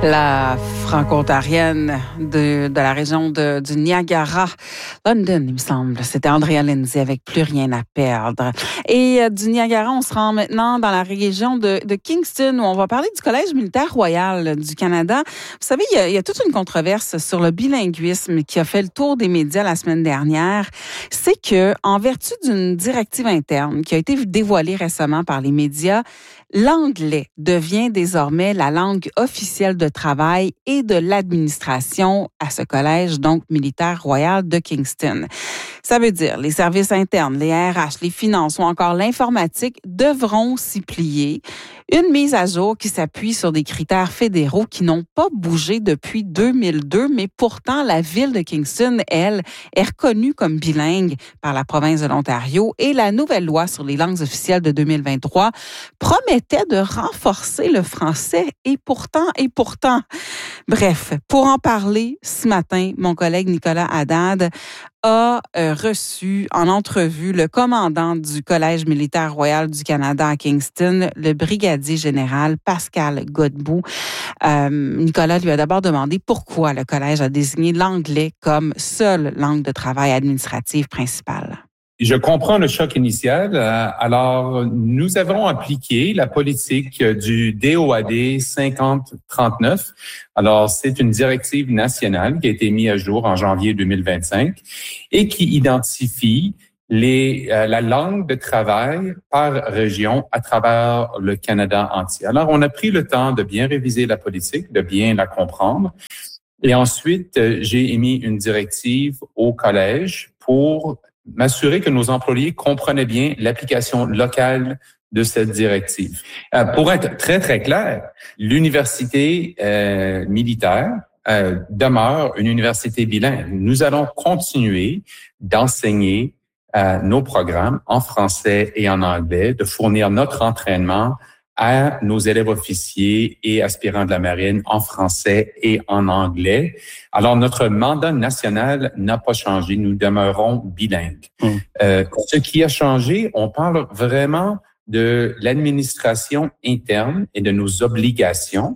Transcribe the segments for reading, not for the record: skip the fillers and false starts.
La franco-ontarienne de la région du Niagara, London, il me semble. C'était Andrea Lindsay avec Plus rien à perdre. Et du Niagara, on se rend maintenant dans la région de Kingston, où on va parler du Collège militaire royal du Canada. Vous savez, il y a toute une controverse sur le bilinguisme qui a fait le tour des médias la semaine dernière. C'est que, en vertu d'une directive interne qui a été dévoilée récemment par les médias, l'anglais devient désormais la langue officielle de travail et de l'administration à ce collège, donc militaire royal de Kingston. Ça veut dire les services internes, les RH, les finances ou encore l'informatique devront s'y plier. Une mise à jour qui s'appuie sur des critères fédéraux qui n'ont pas bougé depuis 2002, mais pourtant la ville de Kingston, elle, est reconnue comme bilingue par la province de l'Ontario et la nouvelle loi sur les langues officielles de 2023 promettait de renforcer le français et pourtant. Bref, pour en parler ce matin, mon collègue Nicolas Haddad a reçu en entrevue le commandant du Collège militaire royal du Canada à Kingston, le brigadier général Pascal Godbout. Nicolas lui a d'abord demandé pourquoi le collège a désigné l'anglais comme seule langue de travail administrative principale. Je comprends le choc initial. Alors, nous avons appliqué la politique du DOAD 5039. Alors, c'est une directive nationale qui a été mise à jour en janvier 2025 et qui identifie la langue de travail par région à travers le Canada entier. Alors, on a pris le temps de bien réviser la politique, de bien la comprendre. Et ensuite, j'ai émis une directive au collège pour m'assurer que nos employés comprenaient bien l'application locale de cette directive. Pour être très, très clair, l'université militaire demeure une université bilingue. Nous allons continuer d'enseigner nos programmes en français et en anglais, de fournir notre entraînement à nos élèves officiers et aspirants de la marine en français et en anglais. Alors, notre mandat national n'a pas changé. Nous demeurons bilingues. Ce qui a changé, on parle vraiment de l'administration interne et de nos obligations,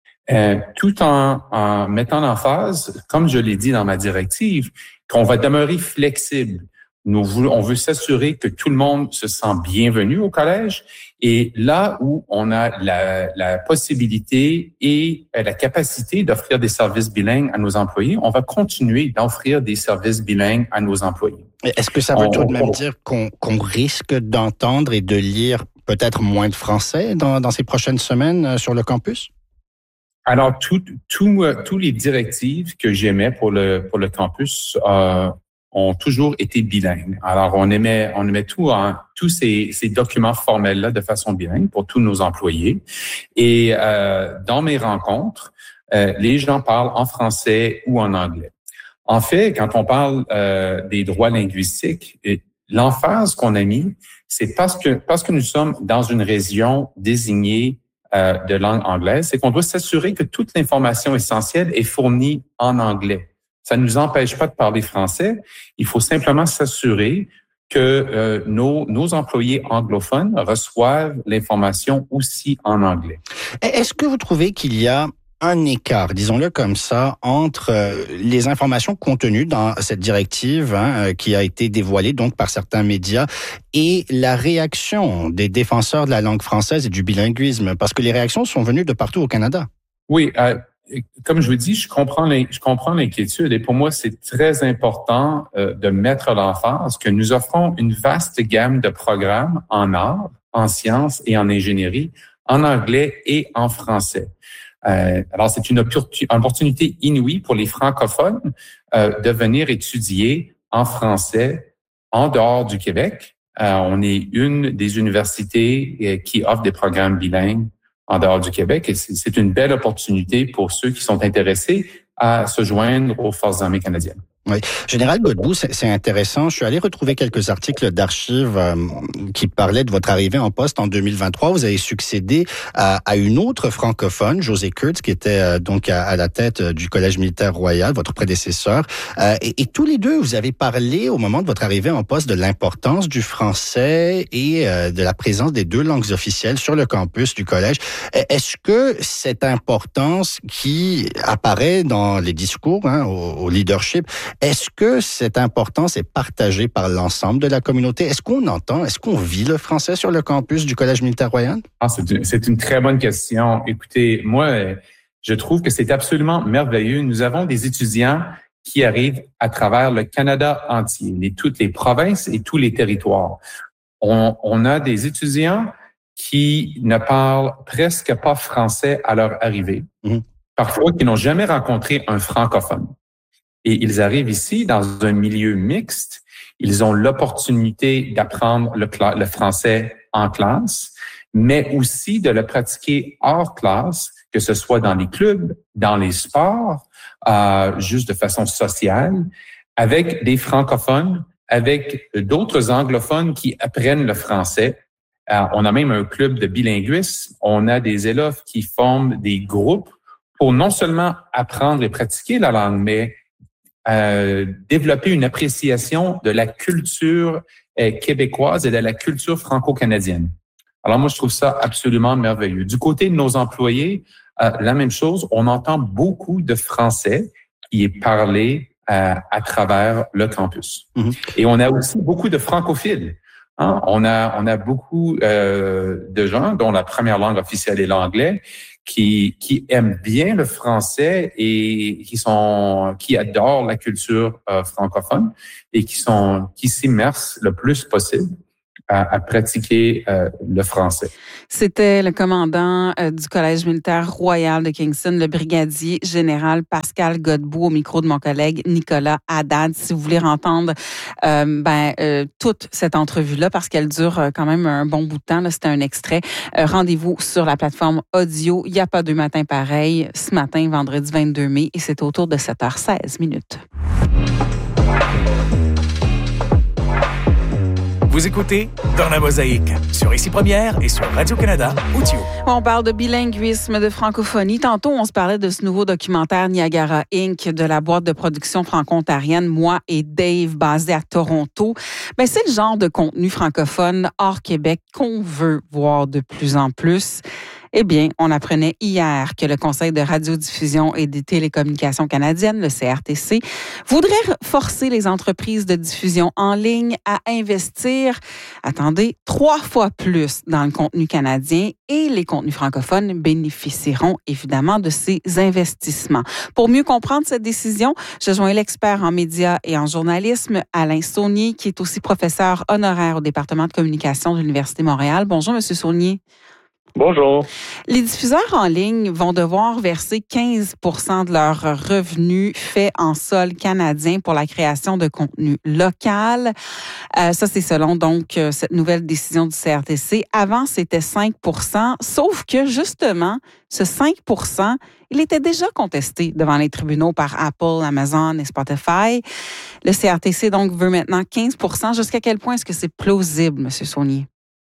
tout en mettant en phase, comme je l'ai dit dans ma directive, qu'on va demeurer flexible. On veut s'assurer que tout le monde se sent bienvenu au collège. Et là où on a la possibilité et la capacité d'offrir des services bilingues à nos employés, on va continuer d'offrir des services bilingues à nos employés. Est-ce que ça veut tout de même dire qu'on risque d'entendre et de lire peut-être moins de français dans ces prochaines semaines sur le campus? Alors, tous les directives que j'émets pour le campus ont toujours été bilingues. Alors, on émet tous ces documents formels-là de façon bilingue pour tous nos employés. Et dans mes rencontres, les gens parlent en français ou en anglais. En fait, quand on parle des droits linguistiques, l'emphase qu'on a mis, c'est parce que nous sommes dans une région désignée de langue anglaise, c'est qu'on doit s'assurer que toute l'information essentielle est fournie en anglais. Ça ne nous empêche pas de parler français. Il faut simplement s'assurer que nos employés anglophones reçoivent l'information aussi en anglais. Est-ce que vous trouvez qu'il y a un écart, disons-le comme ça, entre les informations contenues dans cette directive qui a été dévoilée donc par certains médias et la réaction des défenseurs de la langue française et du bilinguisme? Parce que les réactions sont venues de partout au Canada. Oui, comme je vous dis, je comprends l'inquiétude et pour moi, c'est très important de mettre l'emphase que nous offrons une vaste gamme de programmes en arts, en sciences et en ingénierie, en anglais et en français. Alors, c'est une opportunité inouïe pour les francophones de venir étudier en français en dehors du Québec. On est une des universités qui offre des programmes bilingues en dehors du Québec et c'est une belle opportunité pour ceux qui sont intéressés à se joindre aux Forces armées canadiennes. Oui. Général Godbout, c'est intéressant. Je suis allé retrouver quelques articles d'archives qui parlaient de votre arrivée en poste en 2023. Vous avez succédé à une autre francophone, José Kurtz, qui était donc à la tête du Collège militaire royal, votre prédécesseur. Et tous les deux, vous avez parlé au moment de votre arrivée en poste de l'importance du français et de la présence des deux langues officielles sur le campus du collège. Est-ce que cette importance qui apparaît dans les discours au leadership, est-ce que cette importance est partagée par l'ensemble de la communauté? Est-ce qu'on vit le français sur le campus du Collège militaire royal? C'est une très bonne question. Écoutez, moi, je trouve que c'est absolument merveilleux. Nous avons des étudiants qui arrivent à travers le Canada entier, toutes les provinces et tous les territoires. On a des étudiants qui ne parlent presque pas français à leur arrivée, parfois qui n'ont jamais rencontré un francophone. Et ils arrivent ici dans un milieu mixte. Ils ont l'opportunité d'apprendre le français en classe, mais aussi de le pratiquer hors classe, que ce soit dans les clubs, dans les sports, juste de façon sociale, avec des francophones, avec d'autres anglophones qui apprennent le français. On a même un club de bilinguisme. On a des élèves qui forment des groupes pour non seulement apprendre et pratiquer la langue, mais développer une appréciation de la culture québécoise et de la culture franco-canadienne. Alors moi, je trouve ça absolument merveilleux. Du côté de nos employés, la même chose, on entend beaucoup de français qui est parlé à travers le campus. Et on a aussi beaucoup de francophiles. On a beaucoup de gens dont la première langue officielle est l'anglais, qui aiment bien le français et qui adorent la culture francophone et qui s'immersent le plus possible à pratiquer le français. C'était le commandant du Collège militaire royal de Kingston, le brigadier général Pascal Godbout, au micro de mon collègue Nicolas Haddad. Si vous voulez entendre toute cette entrevue-là, parce qu'elle dure quand même un bon bout de temps, là, c'était un extrait, rendez-vous sur la plateforme audio. Il n'y a pas deux matins pareils. Ce matin, vendredi 22 mai, et c'est autour de 7h16 minutes. Vous écoutez Dans la Mosaïque sur Ici Première et sur Radio-Canada Audio. On parle de bilinguisme, de francophonie. Tantôt, on se parlait de ce nouveau documentaire Niagara Inc. de la boîte de production franco-ontarienne Moi et Dave, basée à Toronto. C'est le genre de contenu francophone hors Québec qu'on veut voir de plus en plus. Eh bien, on apprenait hier que le Conseil de radiodiffusion et des télécommunications canadiennes, le CRTC, voudrait forcer les entreprises de diffusion en ligne à investir, 3 fois plus dans le contenu canadien, et les contenus francophones bénéficieront évidemment de ces investissements. Pour mieux comprendre cette décision, je joins l'expert en médias et en journalisme, Alain Saunier, qui est aussi professeur honoraire au département de communication de l'Université Montréal. Bonjour, Monsieur Saunier. Bonjour. Les diffuseurs en ligne vont devoir verser 15 % de leurs revenus faits en sol canadien pour la création de contenu local. Ça, c'est selon donc cette nouvelle décision du CRTC. Avant, c'était 5 %, sauf que justement, ce 5 %, il était déjà contesté devant les tribunaux par Apple, Amazon et Spotify. Le CRTC donc veut maintenant 15 %. Jusqu'à quel point est-ce que c'est plausible, M. Saunier?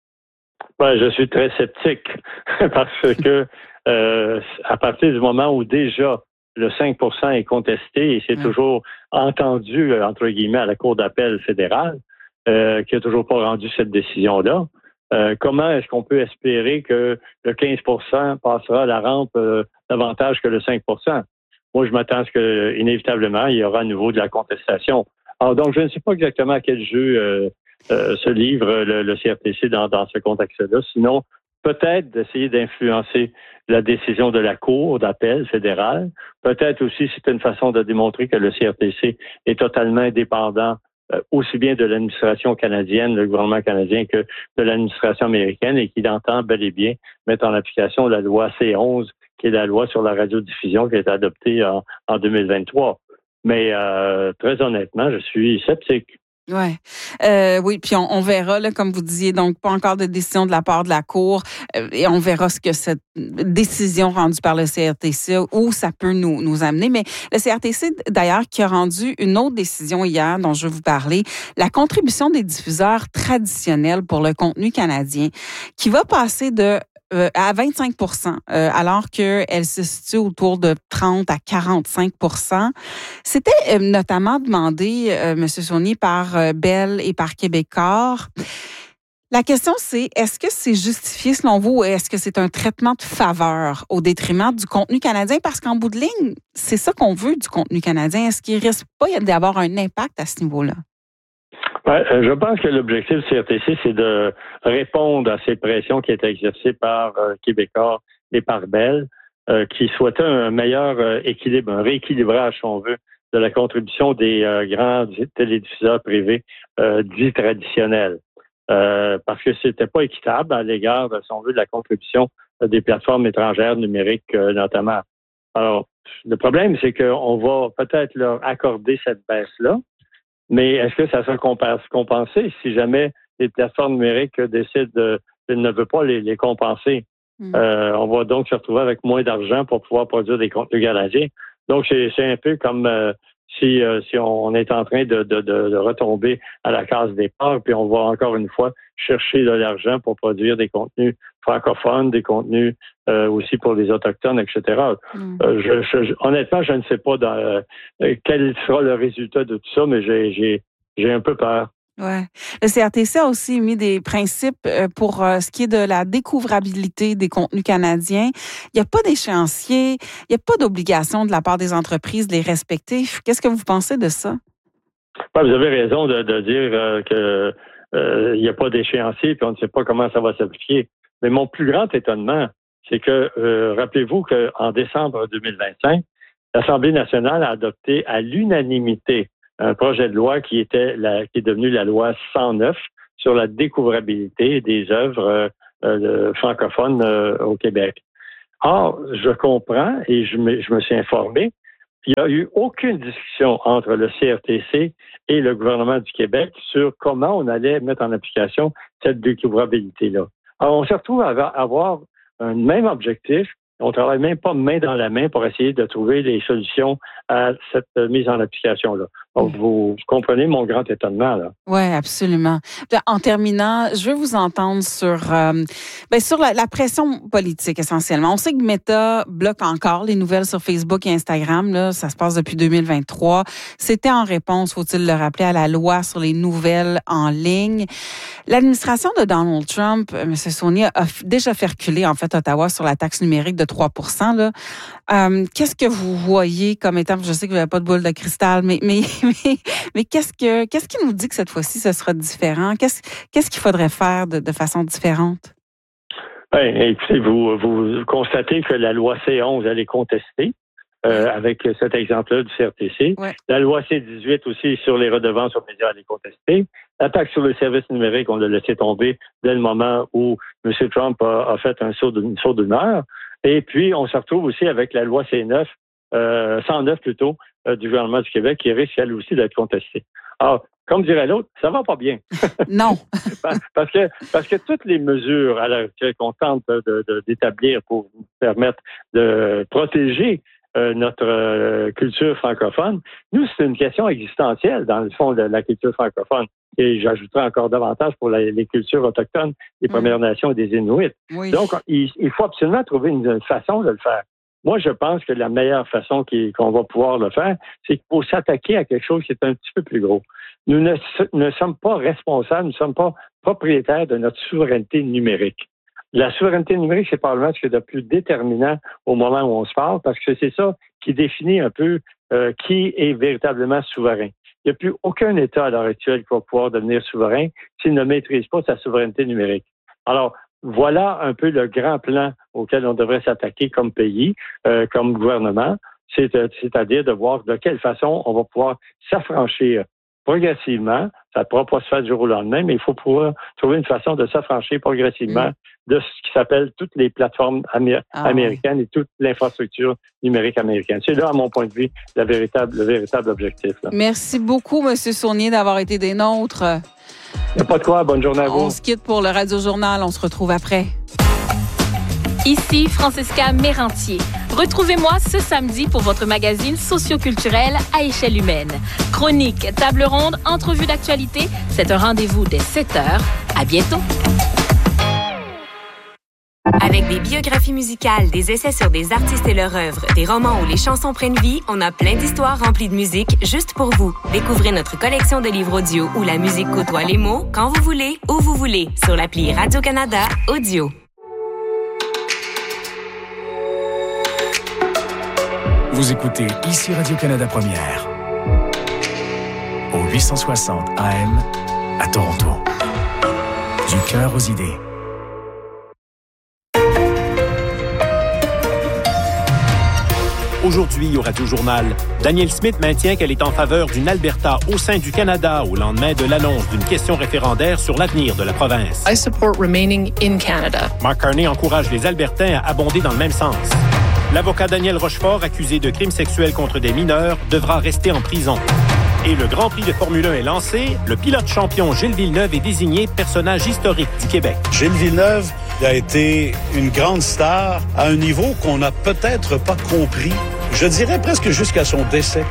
Je suis très sceptique parce que à partir du moment où déjà le 5 % est contesté et c'est toujours entendu, entre guillemets, à la Cour d'appel fédérale, qui n'a toujours pas rendu cette décision-là, comment est-ce qu'on peut espérer que le 15 % passera à la rampe davantage que le 5 %? Moi, je m'attends à ce que, inévitablement, il y aura à nouveau de la contestation. Alors, donc, je ne sais pas exactement à quel jeu se livre le CRTC dans ce contexte-là. Sinon, peut-être d'essayer d'influencer la décision de la Cour d'appel fédérale. Peut-être aussi, c'est une façon de démontrer que le CRTC est totalement indépendant aussi bien de l'administration canadienne, le gouvernement canadien, que de l'administration américaine et qu'il entend bel et bien mettre en application la loi C11, qui est la loi sur la radiodiffusion qui a été adoptée en 2023. Mais très honnêtement, je suis sceptique. Ouais. Oui, puis on verra, là, comme vous disiez, donc pas encore de décision de la part de la Cour, et on verra ce que cette décision rendue par le CRTC, où ça peut nous amener. Mais le CRTC, d'ailleurs, qui a rendu une autre décision hier, dont je vais vous parler, la contribution des diffuseurs traditionnels pour le contenu canadien, qui va passer à 25 alors qu'elle se situe autour de 30 à 45 C'était notamment demandé, M. Saunier, par Bell et par Québecor. La question, c'est, est-ce que c'est justifié selon vous ou est-ce que c'est un traitement de faveur au détriment du contenu canadien? Parce qu'en bout de ligne, c'est ça qu'on veut du contenu canadien. Est-ce qu'il risque pas d'avoir un impact à ce niveau-là? Ouais, je pense que l'objectif du CRTC, c'est de répondre à ces pressions qui étaient exercées par Québecor et par Bell, qui souhaitaient un meilleur équilibre, un rééquilibrage, si on veut, de la contribution des grands télédiffuseurs privés dits traditionnels. Parce que c'était pas équitable à l'égard, si on veut, de la contribution des plateformes étrangères numériques notamment. Alors, le problème, c'est qu'on va peut-être leur accorder cette baisse-là, mais est-ce que ça sera compensé si jamais les plateformes numériques décident de ne veut pas les compenser? On va donc se retrouver avec moins d'argent pour pouvoir produire des contenus canadiens. Donc, c'est un peu comme si on est en train de retomber à la case départ, puis on va encore une fois chercher de l'argent pour produire des contenus francophones, des contenus aussi pour les Autochtones, etc. Honnêtement, je ne sais pas quel sera le résultat de tout ça, mais j'ai un peu peur. Ouais. Le CRTC a aussi mis des principes pour ce qui est de la découvrabilité des contenus canadiens. Il n'y a pas d'échéancier, il n'y a pas d'obligation de la part des entreprises de les respecter. Qu'est-ce que vous pensez de ça? Ouais, vous avez raison de dire que il n'y a pas d'échéancier puis on ne sait pas comment ça va s'appliquer. Mais mon plus grand étonnement, c'est que rappelez-vous qu'en décembre 2025, l'Assemblée nationale a adopté à l'unanimité un projet de loi qui est devenu la loi 109 sur la découvrabilité des œuvres francophones au Québec. Or, je comprends et je me suis informé, il n'y a eu aucune discussion entre le CRTC et le gouvernement du Québec sur comment on allait mettre en application cette découvrabilité-là. Alors, on se retrouve à avoir un même objectif. On travaille même pas main dans la main pour essayer de trouver des solutions à cette mise en application-là. Donc, vous comprenez mon grand étonnement, là. Oui, absolument. En terminant, je veux vous entendre sur la pression politique, essentiellement. On sait que Meta bloque encore les nouvelles sur Facebook et Instagram. Là, ça se passe depuis 2023. C'était en réponse, faut-il le rappeler, à la loi sur les nouvelles en ligne. L'administration de Donald Trump, M. Saunier, a déjà fait reculer, en fait, Ottawa sur la taxe numérique de 3 là. Qu'est-ce que vous voyez comme étant, je sais que vous n'avez pas de boule de cristal, mais qu'est-ce qui nous dit que cette fois-ci, ce sera différent? Qu'est-ce qu'il faudrait faire de façon différente? Ben, écoutez, vous constatez que la loi C11, elle est contestée avec cet exemple-là du CRTC. Ouais. La loi C18 aussi sur les redevances aux médias, elle est contestée. La taxe sur les services numériques, on l'a laissé tomber dès le moment où M. Trump a fait un saut d'humeur. Et puis, on se retrouve aussi avec la loi C9, 109 plutôt, du gouvernement du Québec, qui risque elle aussi d'être contestée. Alors, comme dirait l'autre, ça va pas bien. Non. parce que toutes les mesures à l'heure actuelle qu'on tente d'établir pour permettre de protéger notre culture francophone, nous, c'est une question existentielle dans le fond de la culture francophone. Et j'ajouterai encore davantage pour les cultures autochtones, les Premières Nations et des Inuits. Oui. Donc, il faut absolument trouver une façon de le faire. Moi, je pense que la meilleure façon qu'on va pouvoir le faire, c'est qu'il faut s'attaquer à quelque chose qui est un petit peu plus gros. Nous ne sommes pas responsables, nous ne sommes pas propriétaires de notre souveraineté numérique. La souveraineté numérique, c'est probablement ce qui est de plus déterminant au moment où on se parle, parce que c'est ça qui définit un peu qui est véritablement souverain. Il n'y a plus aucun État à l'heure actuelle qui va pouvoir devenir souverain s'il ne maîtrise pas sa souveraineté numérique. Alors, voilà un peu le grand plan auquel on devrait s'attaquer comme pays, comme gouvernement, c'est-à-dire de voir de quelle façon on va pouvoir s'affranchir progressivement. Ça ne pourra pas se faire du jour au lendemain, mais il faut pouvoir trouver une façon de s'affranchir progressivement de ce qui s'appelle toutes les plateformes américaines et toute l'infrastructure numérique américaine. C'est là, à mon point de vue, le véritable objectif. Là. Merci beaucoup, M. Saunier, d'avoir été des nôtres. Il n'y a pas de quoi. Bonne journée à vous. On se quitte pour le Radio Journal. On se retrouve après. Ici Francesca Mérantier. Retrouvez-moi ce samedi pour votre magazine socioculturel à échelle humaine. Chronique, table ronde, entrevue d'actualité. C'est un rendez-vous dès 7h. À bientôt. Avec des biographies musicales, des essais sur des artistes et leur œuvre, des romans où les chansons prennent vie, on a plein d'histoires remplies de musique juste pour vous. Découvrez notre collection de livres audio où la musique côtoie les mots quand vous voulez, où vous voulez, sur l'appli Radio-Canada Audio. Vous écoutez ici Radio-Canada Première. Au 860 AM à Toronto. Du cœur aux idées. Aujourd'hui, au Radio-Journal, Danielle Smith maintient qu'elle est en faveur d'une Alberta au sein du Canada au lendemain de l'annonce d'une question référendaire sur l'avenir de la province. I support remaining in Canada. Mark Carney encourage les Albertains à abonder dans le même sens. L'avocat Daniel Rochefort, accusé de crimes sexuels contre des mineurs, devra rester en prison. Et le Grand Prix de Formule 1 est lancé. Le pilote champion Gilles Villeneuve est désigné personnage historique du Québec. Gilles Villeneuve a été une grande star à un niveau qu'on n'a peut-être pas compris, je dirais presque jusqu'à son décès.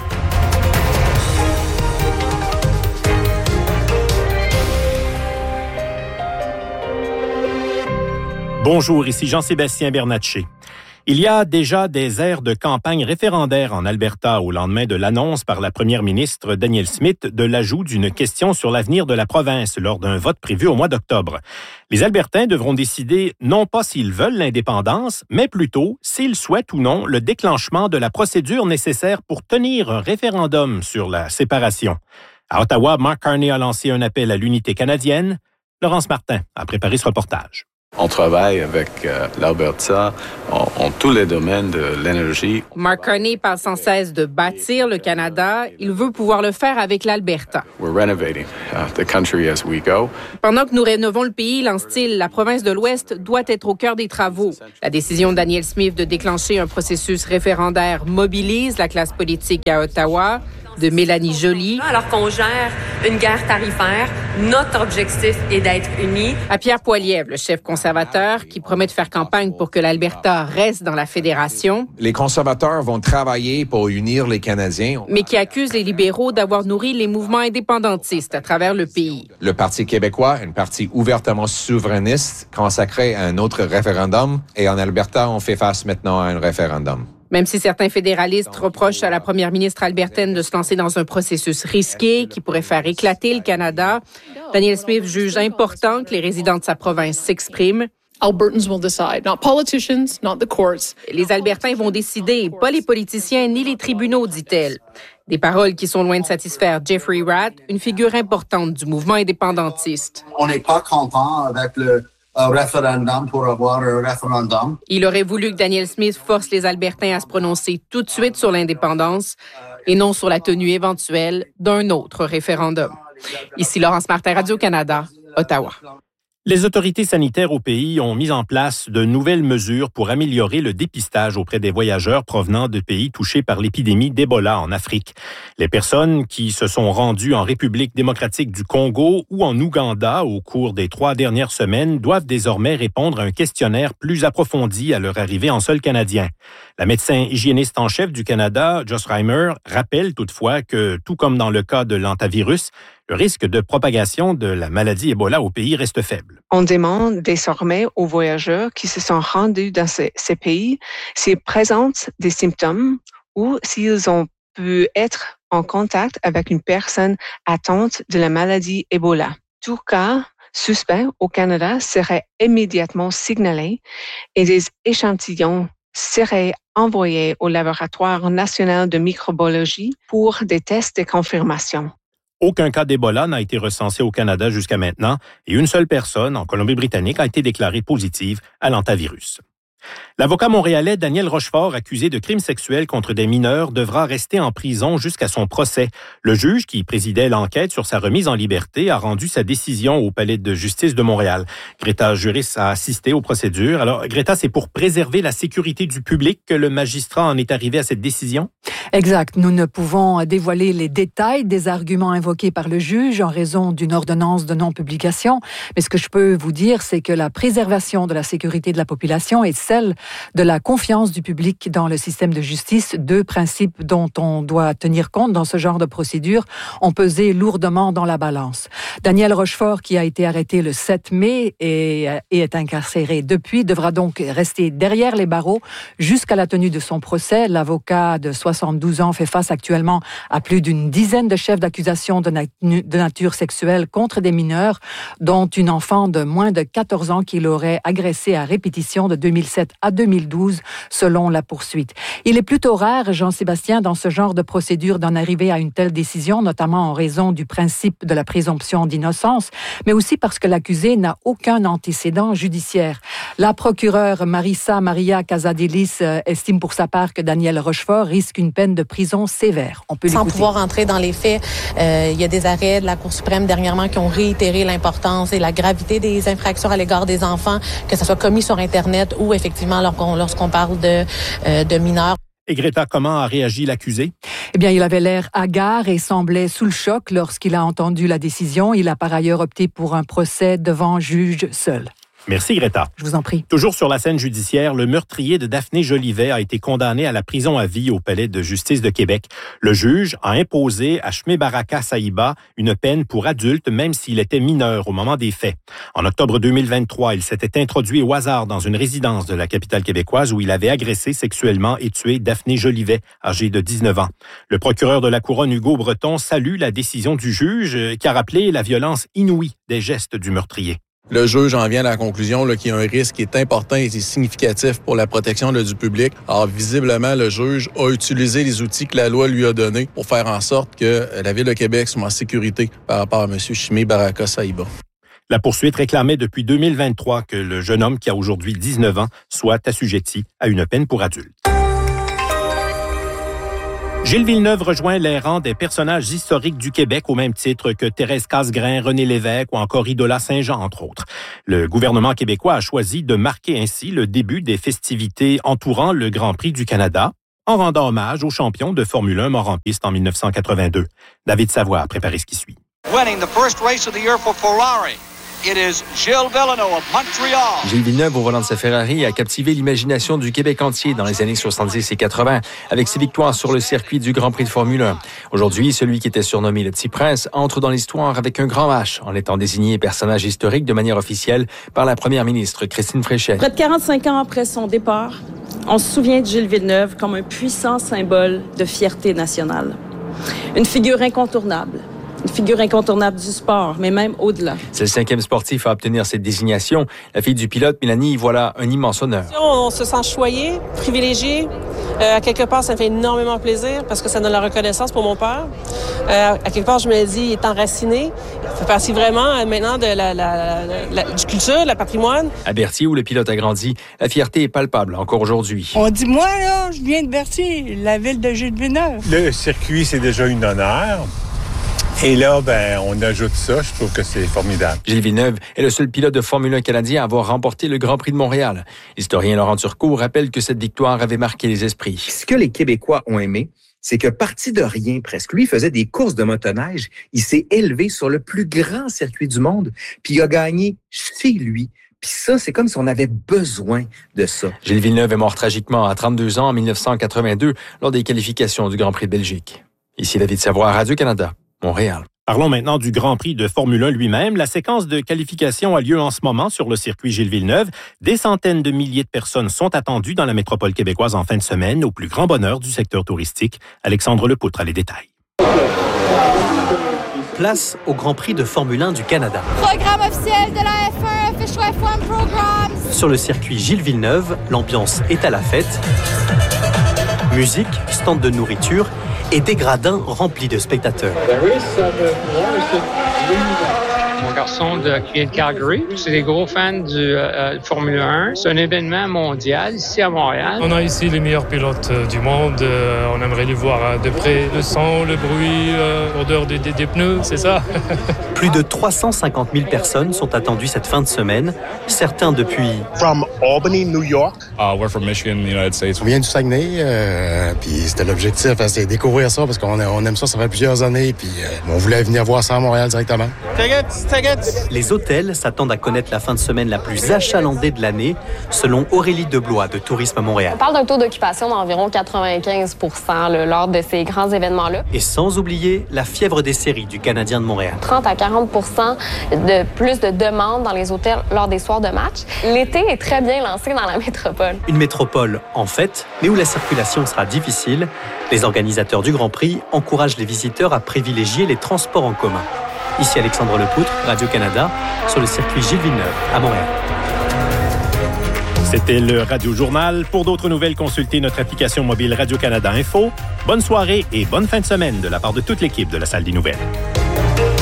Bonjour, ici Jean-Sébastien Bernatchez. Il y a déjà des airs de campagne référendaire en Alberta au lendemain de l'annonce par la première ministre Danielle Smith de l'ajout d'une question sur l'avenir de la province lors d'un vote prévu au mois d'octobre. Les Albertains devront décider non pas s'ils veulent l'indépendance, mais plutôt s'ils souhaitent ou non le déclenchement de la procédure nécessaire pour tenir un référendum sur la séparation. À Ottawa, Mark Carney a lancé un appel à l'unité canadienne. Laurence Martin a préparé ce reportage. On travaille avec l'Alberta en tous les domaines de l'énergie. Mark Carney parle sans cesse de bâtir le Canada. Il veut pouvoir le faire avec l'Alberta. We're renovating the country as we go. Pendant que nous rénovons le pays, lance-t-il, la province de l'Ouest doit être au cœur des travaux. La décision de Danielle Smith de déclencher un processus référendaire mobilise la classe politique à Ottawa. De Mélanie Joly. Alors qu'on gère une guerre tarifaire, notre objectif est d'être unis. À Pierre Poilievre, le chef conservateur, qui promet de faire campagne pour que l'Alberta reste dans la fédération. Les conservateurs vont travailler pour unir les Canadiens. Mais qui accuse les libéraux d'avoir nourri les mouvements indépendantistes à travers le pays. Le Parti québécois, un parti ouvertement souverainiste, consacré à un autre référendum. Et en Alberta, on fait face maintenant à un référendum. Même si certains fédéralistes reprochent à la première ministre albertaine de se lancer dans un processus risqué qui pourrait faire éclater le Canada, Danielle Smith juge important que les résidents de sa province s'expriment. Albertans will decide, not politicians, not the courts. Les Albertains vont décider, pas les politiciens ni les tribunaux, dit-elle. Des paroles qui sont loin de satisfaire Jeffrey Ratt, une figure importante du mouvement indépendantiste. On n'est pas content avec le référendum pour avoir un référendum. Il aurait voulu que Danielle Smith force les Albertains à se prononcer tout de suite sur l'indépendance et non sur la tenue éventuelle d'un autre référendum. Ici Laurence Martin, Radio-Canada, Ottawa. Les autorités sanitaires au pays ont mis en place de nouvelles mesures pour améliorer le dépistage auprès des voyageurs provenant de pays touchés par l'épidémie d'Ebola en Afrique. Les personnes qui se sont rendues en République démocratique du Congo ou en Ouganda au cours des 3 dernières semaines doivent désormais répondre à un questionnaire plus approfondi à leur arrivée en sol canadien. La médecin hygiéniste en chef du Canada, Joss Reimer, rappelle toutefois que, tout comme dans le cas de l'hantavirus, le risque de propagation de la maladie Ebola au pays reste faible. On demande désormais aux voyageurs qui se sont rendus dans ces pays s'ils présentent des symptômes ou s'ils ont pu être en contact avec une personne atteinte de la maladie Ebola. Tout cas suspect au Canada serait immédiatement signalé et des échantillons seraient envoyés au laboratoire national de microbiologie pour des tests de confirmation. Aucun cas d'Ebola n'a été recensé au Canada jusqu'à maintenant et une seule personne en Colombie-Britannique a été déclarée positive à l'hantavirus. L'avocat montréalais Daniel Rochefort, accusé de crimes sexuels contre des mineurs, devra rester en prison jusqu'à son procès. Le juge, qui présidait l'enquête sur sa remise en liberté, a rendu sa décision au Palais de justice de Montréal. Greta Juris a assisté aux procédures. Alors, Greta, c'est pour préserver la sécurité du public que le magistrat en est arrivé à cette décision? Exact. Nous ne pouvons dévoiler les détails des arguments invoqués par le juge en raison d'une ordonnance de non-publication. Mais ce que je peux vous dire, c'est que la préservation de la sécurité de la population et celle de la confiance du public dans le système de justice, deux principes dont on doit tenir compte dans ce genre de procédure, ont pesé lourdement dans la balance. Daniel Rochefort, qui a été arrêté le 7 mai et est incarcéré depuis, devra donc rester derrière les barreaux jusqu'à la tenue de son procès. L'avocat de 72 ans fait face actuellement à plus d'une dizaine de chefs d'accusation de nature sexuelle contre des mineurs, dont une enfant de moins de 14 ans qu'il aurait agressée à répétition de 2007 à 2012, selon la poursuite. Il est plutôt rare, Jean-Sébastien, dans ce genre de procédure, d'en arriver à une telle décision, notamment en raison du principe de la présomption d'innocence, mais aussi parce que l'accusé n'a aucun antécédent judiciaire. La procureure Marissa Maria Casadelis estime pour sa part que Daniel Rochefort risque une peine de prison sévère. On peut Sans l'écouter. pouvoir entrer dans les faits, il y a des arrêts de la Cour suprême dernièrement qui ont réitéré l'importance et la gravité des infractions à l'égard des enfants, que ce soit commis sur Internet ou effectivement lorsqu'on parle de mineurs. Et Greta, comment a réagi l'accusé? Eh bien, il avait l'air hagard et semblait sous le choc lorsqu'il a entendu la décision. Il a par ailleurs opté pour un procès devant juge seul. Merci, Greta. Je vous en prie. Toujours sur la scène judiciaire, le meurtrier de Daphné Jolivet a été condamné à la prison à vie au Palais de justice de Québec. Le juge a imposé à Shmé Baraka Saïba une peine pour adulte, même s'il était mineur au moment des faits. En octobre 2023, il s'était introduit au hasard dans une résidence de la capitale québécoise où il avait agressé sexuellement et tué Daphné Jolivet, âgée de 19 ans. Le procureur de la Couronne, Hugo Breton, salue la décision du juge qui a rappelé la violence inouïe des gestes du meurtrier. Le juge en vient à la conclusion qu'il y a un risque qui est important et significatif pour la protection du public. Alors, visiblement, le juge a utilisé les outils que la loi lui a donnés pour faire en sorte que la Ville de Québec soit en sécurité par rapport à M. Shmé Baraka Saïba. La poursuite réclamait depuis 2023 que le jeune homme, qui a aujourd'hui 19 ans, soit assujetti à une peine pour adulte. Gilles Villeneuve rejoint les rangs des personnages historiques du Québec au même titre que Thérèse Casgrain, René Lévesque ou encore Idola Saint-Jean, entre autres. Le gouvernement québécois a choisi de marquer ainsi le début des festivités entourant le Grand Prix du Canada en rendant hommage au champion de Formule 1 mort en piste en 1982. David Savoie a préparé ce qui suit. Winning the first race of the year for Ferrari. It is Gilles Villeneuve of Montreal. Gilles Villeneuve, au volant de sa Ferrari, a captivé l'imagination du Québec entier dans les années 70 et 80 avec ses victoires sur le circuit du Grand Prix de Formule 1. Aujourd'hui, celui qui était surnommé le Petit Prince entre dans l'histoire avec un grand H en étant désigné personnage historique de manière officielle par la première ministre Christine Fréchette. Près de 45 ans après son départ, on se souvient de Gilles Villeneuve comme un puissant symbole de fierté nationale. Une figure incontournable. Une figure incontournable du sport, mais même au-delà. C'est le 5e sportif à obtenir cette désignation. La fille du pilote, Mélanie, voilà un immense honneur. On se sent choyé, privilégié. À quelque part, ça me fait énormément plaisir parce que ça donne la reconnaissance pour mon père. À quelque part, je me dis, il est enraciné. Il fait partie vraiment maintenant de du culture, la patrimoine. À Berthier, où le pilote a grandi, la fierté est palpable encore aujourd'hui. On dit, moi, là, je viens de Berthier, la ville de Gilles Villeneuve. Le circuit, c'est déjà une honneur. Et là, on ajoute ça. Je trouve que c'est formidable. Gilles Villeneuve est le seul pilote de Formule 1 canadien à avoir remporté le Grand Prix de Montréal. L'historien Laurent Turcot rappelle que cette victoire avait marqué les esprits. Ce que les Québécois ont aimé, c'est que parti de rien presque. Lui, il faisait des courses de motoneige. Il s'est élevé sur le plus grand circuit du monde, puis il a gagné chez lui. Puis ça, c'est comme si on avait besoin de ça. Gilles Villeneuve est mort tragiquement à 32 ans en 1982 lors des qualifications du Grand Prix de Belgique. Ici David Savoie, Radio-Canada. Montréal. Parlons maintenant du Grand Prix de Formule 1 lui-même. La séquence de qualification a lieu en ce moment sur le circuit Gilles Villeneuve. Des centaines de milliers de personnes sont attendues dans la métropole québécoise en fin de semaine, au plus grand bonheur du secteur touristique. Alexandre Lepoutre a les détails. Place au Grand Prix de Formule 1 du Canada. Programme officiel de la F1, Official F1 Programs. Sur le circuit Gilles Villeneuve, l'ambiance est à la fête. Musique, stand de nourriture et des gradins remplis de spectateurs. Mon garçon qui est de Calgary. C'est des gros fans du Formule 1. C'est un événement mondial ici à Montréal. On a ici les meilleurs pilotes du monde. On aimerait les voir de près. Le son, le bruit, l'odeur des pneus, c'est ça. Plus de 350 000 personnes sont attendues cette fin de semaine, certains depuis... From Albany, New York. We're from Michigan, United States. On vient du Saguenay, puis c'était l'objectif, c'est découvrir ça parce qu'on aime ça fait plusieurs années, puis on voulait venir voir ça à Montréal directement. Tickets. Les hôtels s'attendent à connaître la fin de semaine la plus achalandée de l'année, selon Aurélie Deblois de Tourisme Montréal. On parle d'un taux d'occupation d'environ 95 % lors de ces grands événements-là. Et sans oublier la fièvre des séries du Canadien de Montréal. 30 à 40 % de plus de demandes dans les hôtels lors des soirs de match. L'été est très bien lancé dans la métropole. Une métropole en fête, mais où la circulation sera difficile. Les organisateurs du Grand Prix encouragent les visiteurs à privilégier les transports en commun. Ici Alexandre Lepoutre, Radio-Canada, sur le circuit Gilles Villeneuve, à Montréal. C'était le Radio Journal. Pour d'autres nouvelles, consultez notre application mobile Radio-Canada Info. Bonne soirée et bonne fin de semaine de la part de toute l'équipe de la Salle des Nouvelles.